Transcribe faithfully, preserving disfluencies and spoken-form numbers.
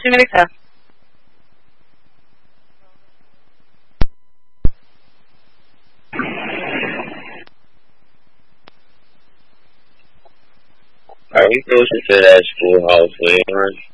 señorita. Are we closer to that schoolhouse later?